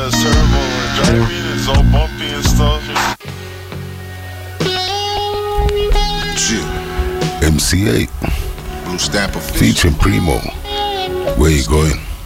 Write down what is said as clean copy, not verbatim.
it's terrible. Like, driving is all bumpy and stuff. MC8 Blue Stamp official. featuring Primo. Where you going?